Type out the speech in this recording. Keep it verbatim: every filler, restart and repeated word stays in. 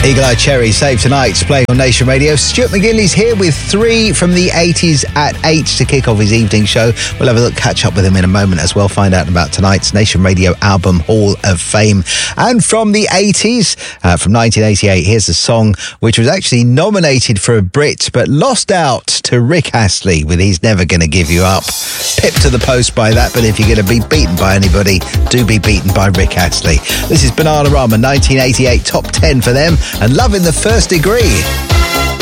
Eagle Eye Cherry, Save Tonight, playing on Nation Radio. Stuart McGinley's here with three from the eighties at eight to kick off his evening show. We'll have a look, catch up with him in a moment as well, find out about tonight's Nation Radio Album Hall of Fame. And from the eighties, uh, from nineteen eighty-eight, here's a song which was actually nominated for a Brit but lost out to Rick Astley with He's Never Gonna Give You Up. Pipped to the post by that, but if you're going to be beaten by anybody, do be beaten by Rick Astley. This is Bananarama, nineteen eighty-eight, top ten for them, and Love in the First Degree.